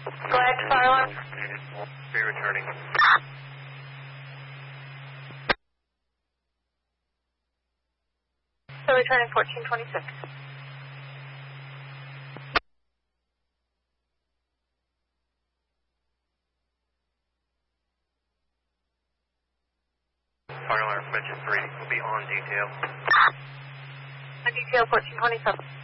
Go ahead, fire alarm. Be returning. So returning 1426. Fire alarm prevention 3 will be on detail. On detail 1427.